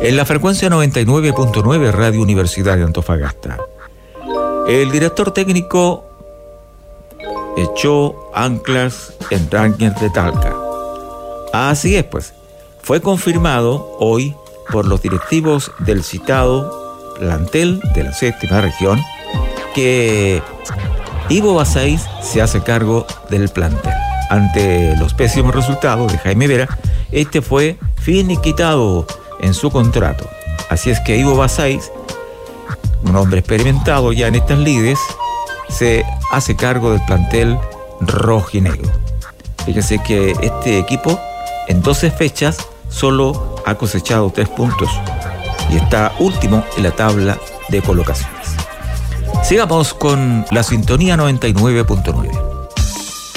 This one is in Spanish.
en la frecuencia 99.9 Radio Universidad de Antofagasta. El director técnico echó anclas en Rangers de Talca. Así es, pues, fue confirmado hoy por los directivos del citado plantel de la séptima región que Ivo Basais se hace cargo del plantel. Ante los pésimos resultados de Jaime Vera, este fue finiquitado en su contrato. Así es que Ivo Basais, un hombre experimentado ya en estas lides, se hace cargo del plantel rojinegro. Fíjense que este equipo en 12 fechas solo ha cosechado 3 puntos y está último en la tabla de colocaciones. Sigamos con la sintonía 99.9.